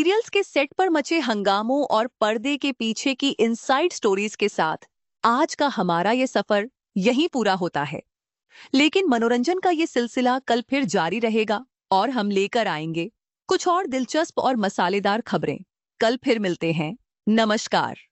Serials के set पर मचे हंगामों और पर्दे के पीछे की इनसाइड स्टोरीज के साथ आज का हमारा ये सफर यहीं पूरा होता है। लेकिन मनोरंजन का ये सिलसिला कल फिर जारी रहेगा और हम लेकर आएंगे कुछ और दिलचस्प और मसालेदार खबरें। कल फिर मिलते हैं। नमस्कार।